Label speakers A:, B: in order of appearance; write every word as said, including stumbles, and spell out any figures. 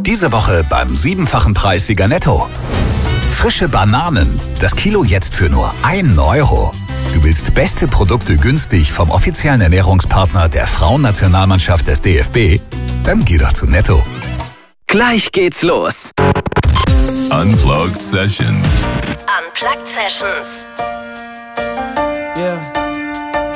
A: Diese Woche beim siebenfachen Preissieger Netto. Frische Bananen, das Kilo jetzt für nur einen Euro. Du willst beste Produkte günstig vom offiziellen Ernährungspartner der Frauennationalmannschaft des D F B? Dann geh doch zu Netto.
B: Gleich geht's los.
C: Unplugged Sessions.
D: Unplugged Sessions.